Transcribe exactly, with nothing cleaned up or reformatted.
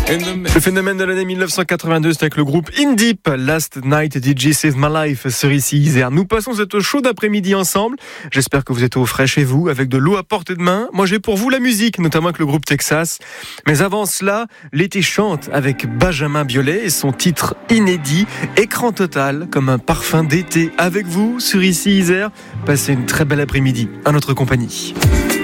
Le phénomène de l'année dix-neuf cent quatre-vingt-deux, c'est avec le groupe In Deep, Last Night D J Save My Life sur ici Isère. Nous passons cette chaude après-midi ensemble. J'espère que vous êtes au frais chez vous, avec de l'eau à portée de main. Moi, j'ai pour vous la musique, notamment avec le groupe Texas. Mais avant cela, l'été chante avec Benjamin Biolay et son titre inédit, Écran total, comme un parfum d'été. Avec vous, sur ici Isère, passez une très belle après-midi à notre compagnie.